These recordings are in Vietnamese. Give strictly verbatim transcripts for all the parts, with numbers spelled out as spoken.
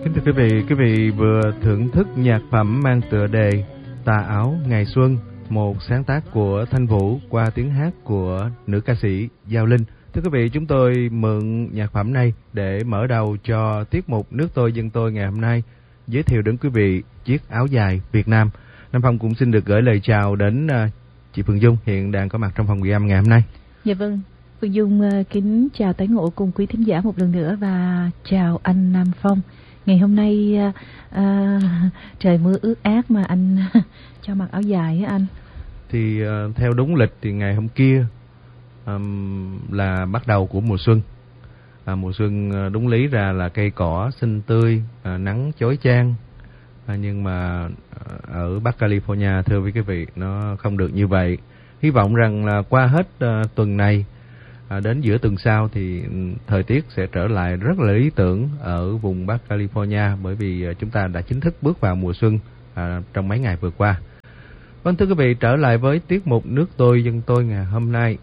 Kính thưa quý vị, quý vị vừa thưởng thức nhạc phẩm mang tựa đề Tà áo ngày xuân, một sáng tác của Thanh Vũ qua tiếng hát của nữ ca sĩ Giao Linh. Thưa quý vị, chúng tôi mượn nhạc phẩm này để mở đầu cho tiết mục Nước tôi dân tôi ngày hôm nay, giới thiệu đến quý vị chiếc áo dài Việt Nam. Nam Phong cũng xin được gửi lời chào đến uh, chị Phương Dung hiện đang có mặt trong phòng ghi âm ngày hôm nay. Dạ vâng, Phương Dung uh, kính chào tái ngộ cùng quý thính giả một lần nữa và chào anh Nam Phong. Ngày hôm nay uh, uh, trời mưa ướt át mà anh cho mặc áo dài á anh. Thì uh, theo đúng lịch thì ngày hôm kia um, là bắt đầu của mùa xuân. À, mùa xuân uh, đúng lý ra là cây cỏ xinh tươi, uh, nắng chói chang. À, nhưng mà uh, ở Bắc California thưa quý vị, nó không được như vậy. Hy vọng rằng là qua hết uh, tuần này, À, đến giữa tuần sau thì thời tiết sẽ trở lại rất là lý tưởng ở vùng Bắc California, bởi vì chúng ta đã chính thức bước vào mùa xuân à, trong mấy ngày vừa qua. Vâng, thưa quý vị, trở lại với tiết mục Nước tôi dân tôi ngày hôm nay.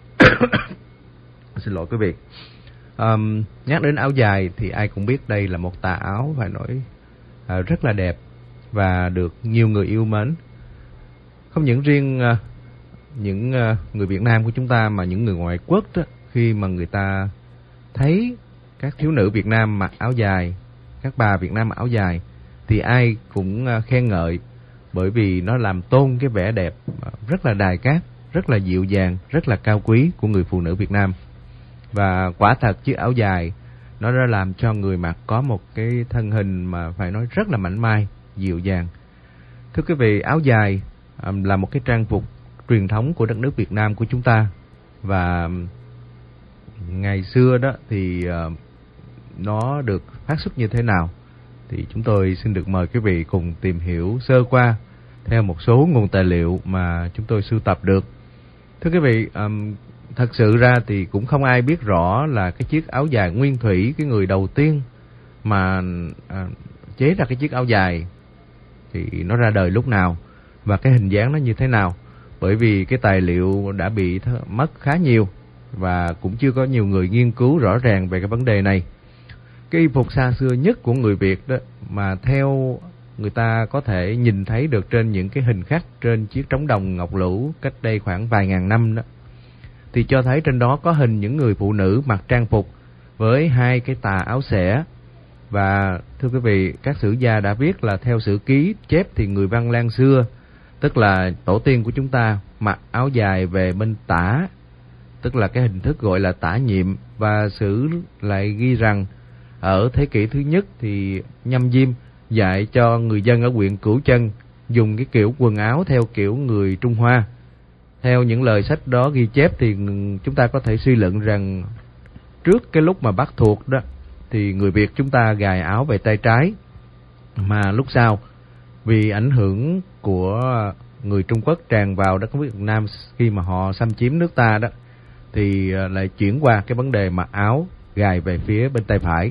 Xin lỗi quý vị. Um, nhắc đến áo dài thì ai cũng biết đây là một tà áo phải nói à, rất là đẹp và được nhiều người yêu mến. Không những riêng à, những uh, người Việt Nam của chúng ta mà những người ngoại quốc đó, khi mà người ta thấy các thiếu nữ Việt Nam mặc áo dài, các bà Việt Nam mặc áo dài thì ai cũng uh, khen ngợi, bởi vì nó làm tôn cái vẻ đẹp uh, rất là đài cát, rất là dịu dàng, rất là cao quý của người phụ nữ Việt Nam. Và quả thật chiếc áo dài nó đã làm cho người mặc có một cái thân hình mà phải nói rất là mảnh mai, dịu dàng. Thưa quý vị, áo dài um, là một cái trang phục truyền thống của đất nước Việt Nam của chúng ta. Và ngày xưa đó thì uh, nó được phát xuất như thế nào thì chúng tôi xin được mời quý vị cùng tìm hiểu sơ qua theo một số nguồn tài liệu mà chúng tôi sưu tập được. Thưa quý vị, um, thật sự ra thì cũng không ai biết rõ là cái chiếc áo dài nguyên thủy, cái người đầu tiên mà uh, chế ra cái chiếc áo dài thì nó ra đời lúc nào và cái hình dáng nó như thế nào. Bởi vì cái tài liệu đã bị th- mất khá nhiều và cũng chưa có nhiều người nghiên cứu rõ ràng về cái vấn đề này. Cái y phục xa xưa nhất của người Việt đó mà theo người ta có thể nhìn thấy được trên những cái hình khắc trên chiếc trống đồng ngọc lũ cách đây khoảng vài ngàn năm đó, thì cho thấy trên đó có hình những người phụ nữ mặc trang phục với hai cái tà áo xẻ. Và thưa quý vị, các sử gia đã viết là theo sử ký chép thì người Văn Lang xưa, tức là tổ tiên của chúng ta, mặc áo dài về bên tả, tức là cái hình thức gọi là tả nhiệm. Và sử lại ghi rằng ở thế kỷ thứ nhất thì Nhâm Diêm dạy cho người dân ở huyện Cửu Chân dùng cái kiểu quần áo theo kiểu người Trung Hoa. Theo những lời sách đó ghi chép thì chúng ta có thể suy luận rằng trước cái lúc mà Bắc thuộc đó thì người Việt chúng ta gài áo về tay trái, mà lúc sau vì ảnh hưởng của người Trung Quốc tràn vào đất nước Việt Nam khi mà họ xâm chiếm nước ta đó, thì lại chuyển qua cái vấn đề mặc áo gài về phía bên tay phải.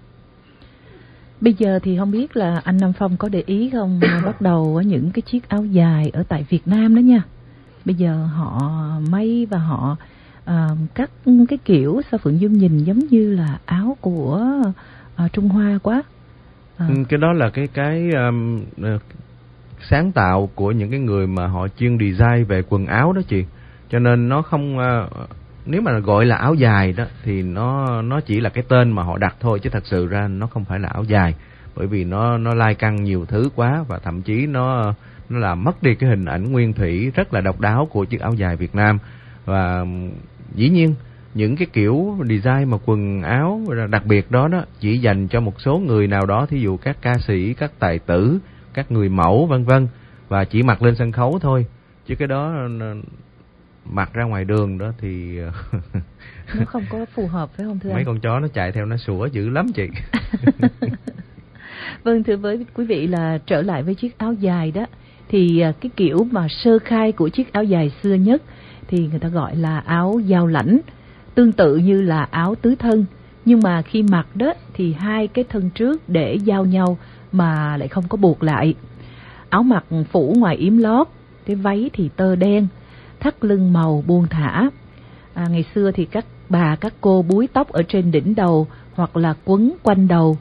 Bây giờ thì không biết là anh Nam Phong có để ý không, bắt đầu những cái chiếc áo dài ở tại Việt Nam đó nha, bây giờ họ may và họ uh, cắt cái kiểu sao Phượng Dung nhìn giống như là áo của uh, Trung Hoa quá. À. Cái đó là cái cái um, uh, sáng tạo của những cái người mà họ chuyên design về quần áo đó chị. Cho nên nó không uh, nếu mà gọi là áo dài đó thì nó nó chỉ là cái tên mà họ đặt thôi, chứ thật sự ra nó không phải là áo dài, bởi vì nó nó lai căng nhiều thứ quá và thậm chí nó nó làm mất đi cái hình ảnh nguyên thủy rất là độc đáo của chiếc áo dài Việt Nam. Và dĩ nhiên những cái kiểu design mà quần áo đặc biệt đó đó chỉ dành cho một số người nào đó, thí dụ các ca sĩ, các tài tử, các người mẫu vân vân, và chỉ mặc lên sân khấu thôi, chứ cái đó mặc ra ngoài đường đó thì nó không có phù hợp, phải không thưa mấy anh? Con chó nó chạy theo nó sủa dữ lắm chị. Vâng, thưa với quý vị là trở lại với chiếc áo dài đó, thì cái kiểu mà sơ khai của chiếc áo dài xưa nhất thì người ta gọi là áo giao lãnh, tương tự như là áo tứ thân, nhưng mà khi mặc đó thì hai cái thân trước để giao nhau mà lại không có buộc lại. Áo mặc phủ ngoài yếm lót, cái váy thì tơ đen, thắt lưng màu buông thả. À, ngày xưa thì các bà các cô búi tóc ở trên đỉnh đầu hoặc là quấn quanh đầu,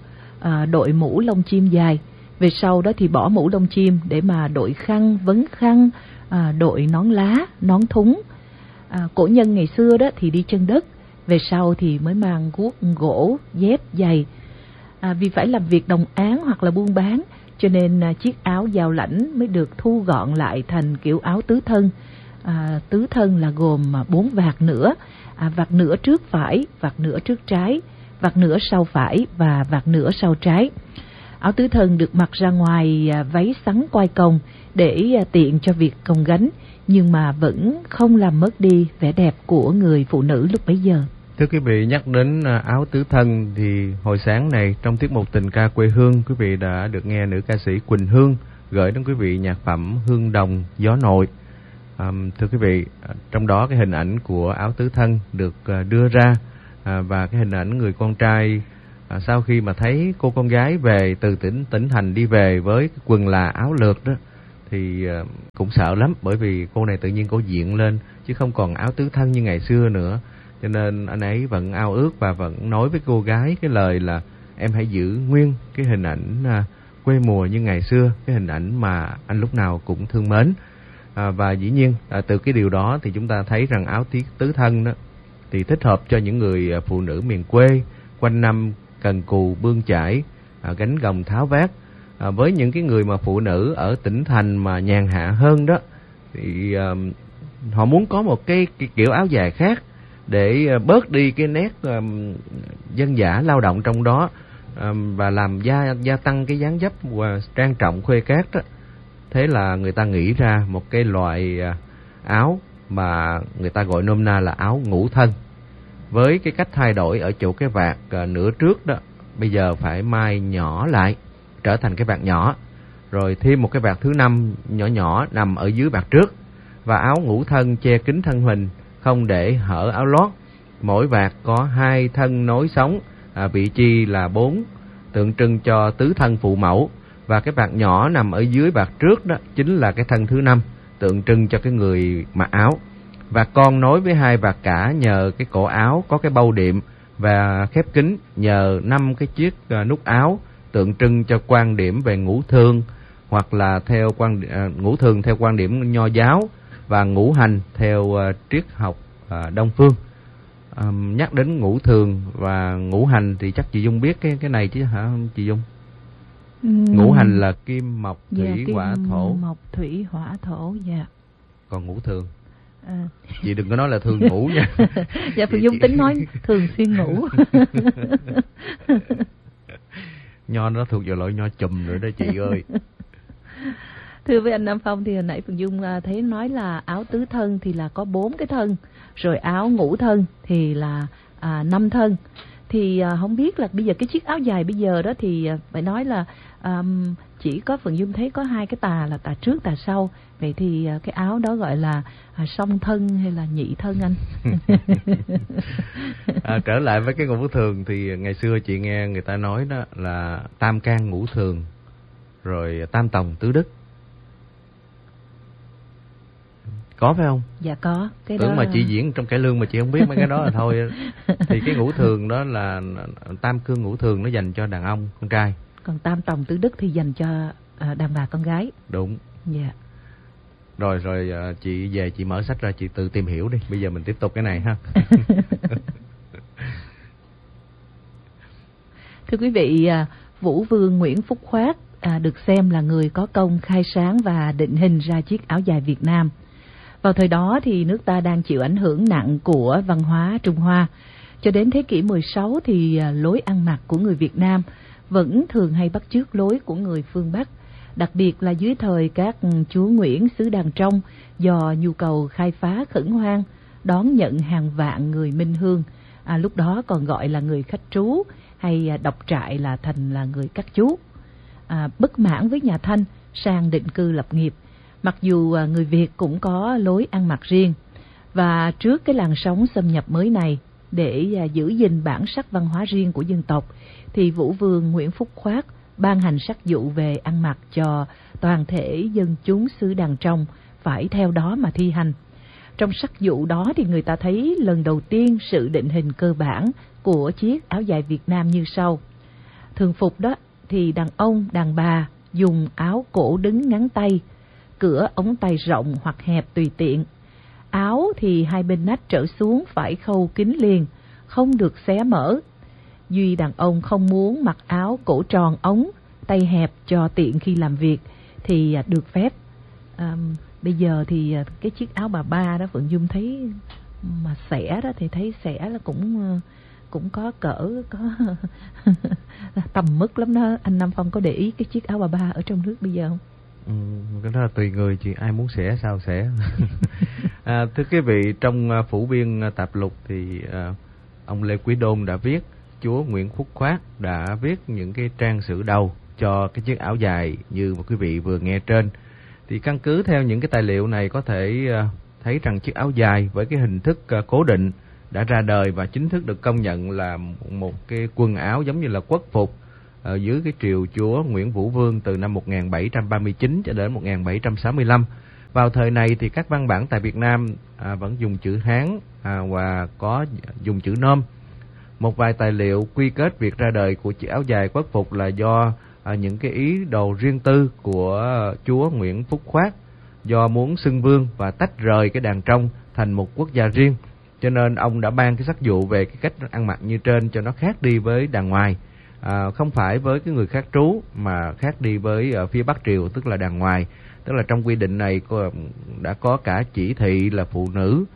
à, đội mũ lông chim dài. Về sau đó thì bỏ mũ lông chim để mà đội khăn, vấn khăn, à, đội nón lá, nón thúng. À, cổ nhân ngày xưa đó thì đi chân đất, về sau thì mới mang guốc gỗ, dép, giày. À, vì phải làm việc đồng áng hoặc là buôn bán, cho nên à, chiếc áo giao lãnh mới được thu gọn lại thành kiểu áo tứ thân. À, tứ thân là gồm bốn vạt nửa, à, vạt nửa trước phải, vạt nửa trước trái, vạt nửa sau phải và vạt nửa sau trái. Áo tứ thân được mặc ra ngoài à, váy xắn quai cong để à, tiện cho việc cồng gánh, nhưng mà vẫn không làm mất đi vẻ đẹp của người phụ nữ lúc bấy giờ. Thưa quý vị, nhắc đến áo tứ thân thì hồi sáng này trong tiết mục Tình ca quê hương, quý vị đã được nghe nữ ca sĩ Quỳnh Hương gửi đến quý vị nhạc phẩm Hương Đồng Gió Nội. À, thưa quý vị, trong đó cái hình ảnh của áo tứ thân được đưa ra, à, và cái hình ảnh người con trai à, sau khi mà thấy cô con gái về từ tỉnh tỉnh thành đi về với cái quần là áo lượt đó thì à, cũng sợ lắm, bởi vì cô này tự nhiên cô diện lên chứ không còn áo tứ thân như ngày xưa nữa. Cho nên anh ấy vẫn ao ước và vẫn nói với cô gái cái lời là em hãy giữ nguyên cái hình ảnh à, quê mùa như ngày xưa, cái hình ảnh mà anh lúc nào cũng thương mến. À, và dĩ nhiên à, từ cái điều đó thì chúng ta thấy rằng áo tứ thân đó thì thích hợp cho những người phụ nữ miền quê quanh năm cần cù bươn chải, à, gánh gồng tháo vác. À, với những cái người mà phụ nữ ở tỉnh thành mà nhàn hạ hơn đó thì à, họ muốn có một cái, cái kiểu áo dài khác để à, bớt đi cái nét à, dân dã lao động trong đó, à, và làm gia gia tăng cái dáng dấp và trang trọng khuê cát đó. Thế là người ta nghĩ ra một cái loại áo mà người ta gọi nôm na là áo ngũ thân. Với cái cách thay đổi ở chỗ cái vạt nửa trước đó, bây giờ phải mai nhỏ lại trở thành cái vạt nhỏ, rồi thêm một cái vạt thứ năm nhỏ nhỏ nằm ở dưới vạt trước. Và áo ngũ thân che kín thân hình, không để hở áo lót. Mỗi vạt có hai thân nối sống, à, vị chi là bốn, tượng trưng cho tứ thân phụ mẫu. Và cái vạt nhỏ nằm ở dưới vạt trước đó chính là cái thân thứ năm, tượng trưng cho cái người mặc áo. Vạt con nối với hai vạt cả nhờ cái cổ áo có cái bâu đệm và khép kín nhờ năm cái chiếc nút áo, tượng trưng cho quan điểm về ngũ thường, hoặc là theo quan uh, ngũ thường theo quan điểm nho giáo, và ngũ hành theo uh, triết học uh, đông phương. Um, nhắc đến ngũ thường và ngũ hành thì chắc chị Dung biết cái cái này chứ hả chị Dung? Ngũ hành là kim mộc thủy dạ, kim hỏa thổ. Mộc thủy hỏa thổ, dạ. Còn ngũ thường à. Chị đừng có nói là thường ngủ nha. Dạ, Phương Dung tính nói thường xuyên ngủ. Nho nó thuộc vào loại nho chùm rồi đó chị ơi. Thưa với anh Nam Phong, thì hồi nãy Phương Dung thấy nói là áo tứ thân thì là có bốn cái thân, rồi áo ngũ thân thì là à, năm thân. Thì à, không biết là bây giờ cái chiếc áo dài bây giờ đó thì à, phải nói là à, chỉ có Phương Dung thấy có hai cái tà là tà trước tà sau. Vậy thì à, cái áo đó gọi là à, song thân hay là nhị thân anh? à, trở lại với cái ngũ thường thì ngày xưa chị nghe người ta nói đó là tam can ngũ thường, rồi tam tòng tứ đức. Có phải không? Dạ có. Cái tưởng đó mà là... chị diễn trong cải lương mà chị không biết mấy cái đó là thôi. Thì cái ngũ thường đó là tam cương ngũ thường, nó dành cho đàn ông con trai. Còn tam tòng tứ đức thì dành cho à, đàn bà con gái. Đúng. Dạ. Rồi rồi chị về chị mở sách ra chị tự tìm hiểu đi. Bây giờ mình tiếp tục cái này ha. Thưa quý vị, Vũ Vương Nguyễn Phúc Khoát à, được xem là người có công khai sáng và định hình ra chiếc áo dài Việt Nam. Vào thời đó thì nước ta đang chịu ảnh hưởng nặng của văn hóa Trung Hoa. Cho đến thế kỷ mười sáu thì lối ăn mặc của người Việt Nam vẫn thường hay bắt chước lối của người phương Bắc, đặc biệt là dưới thời các chúa Nguyễn xứ Đàng Trong, do nhu cầu khai phá khẩn hoang, đón nhận hàng vạn người minh hương, à, lúc đó còn gọi là người khách trú, hay độc trại là thành là người các chú. À, bất mãn với nhà Thanh sang định cư lập nghiệp, mặc dù người Việt cũng có lối ăn mặc riêng. Và trước cái làn sóng xâm nhập mới này, để giữ gìn bản sắc văn hóa riêng của dân tộc, thì Vũ Vương Nguyễn Phúc Khoát ban hành sắc dụ về ăn mặc cho toàn thể dân chúng xứ Đàng Trong phải theo đó mà thi hành. Trong sắc dụ đó thì người ta thấy lần đầu tiên sự định hình cơ bản của chiếc áo dài Việt Nam như sau. Thường phục đó thì đàn ông, đàn bà dùng áo cổ đứng ngắn tay, cửa ống tay rộng hoặc hẹp tùy tiện. Áo thì hai bên nách trở xuống phải khâu kín liền, không được xé mở. Duy đàn ông không muốn mặc áo cổ tròn ống, tay hẹp cho tiện khi làm việc thì được phép. À, bây giờ thì cái chiếc áo bà ba đó Phượng Dung thấy mà xẻ đó thì thấy xẻ là cũng cũng có cỡ có tầm mức lắm đó. Anh Nam Phong có để ý cái chiếc áo bà ba ở trong nước bây giờ không? Ừ, cái đó là tùy người, chị ai muốn xẻ sao xẻ. À, thưa quý vị, trong uh, phủ biên uh, tạp lục thì uh, ông Lê Quý Đôn đã viết, chúa Nguyễn Phúc Khoát đã viết những cái trang sử đầu cho cái chiếc áo dài như mà quý vị vừa nghe trên. Thì căn cứ theo những cái tài liệu này có thể uh, thấy rằng chiếc áo dài với cái hình thức uh, cố định đã ra đời và chính thức được công nhận là một cái quần áo giống như là quốc phục ở dưới cái triều chúa Nguyễn Vũ Vương từ năm một nghìn bảy trăm ba mươi chín cho đến một nghìn bảy trăm sáu mươi lăm. Vào thời này thì các văn bản tại Việt Nam à, vẫn dùng chữ Hán à, và có dùng chữ Nôm. Một vài tài liệu quy kết việc ra đời của chiếc áo dài quốc phục là do à, những cái ý đồ riêng tư của chúa Nguyễn Phúc Khoát, do muốn xưng vương và tách rời cái đàn trong thành một quốc gia riêng, cho nên ông đã ban cái sắc dụ về cái cách ăn mặc như trên cho nó khác đi với đàn ngoài. À, không phải với cái người khác trú mà khác đi với ở phía Bắc Triều, tức là đàn ngoài. Tức là trong quy định này có, đã có cả chỉ thị là phụ nữ